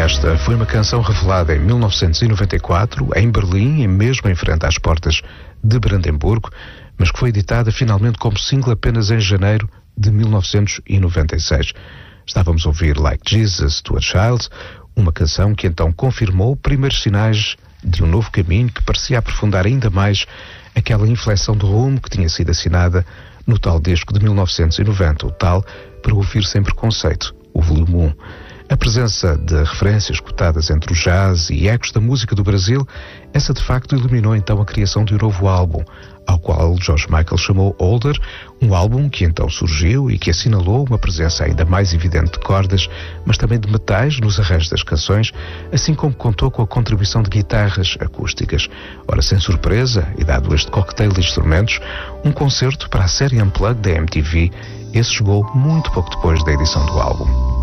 esta foi uma canção revelada em 1994, em Berlim, e mesmo em frente às portas de Brandemburgo, mas que foi editada finalmente como single apenas em janeiro de 1996. Estávamos a ouvir Like Jesus to a Child, uma canção que então confirmou primeiros sinais de um novo caminho que parecia aprofundar ainda mais aquela inflexão de rumo que tinha sido assinada no tal disco de 1990, o tal Para Ouvir Sem Preconceito, o volume 1. A presença de referências cotadas entre o jazz e ecos da música do Brasil, essa de facto iluminou então a criação de um novo álbum, ao qual George Michael chamou Older, um álbum que então surgiu e que assinalou uma presença ainda mais evidente de cordas, mas também de metais nos arranjos das canções, assim como contou com a contribuição de guitarras acústicas. Ora, sem surpresa, e dado este cocktail de instrumentos, um concerto para a série Unplugged da MTV, esse chegou muito pouco depois da edição do álbum.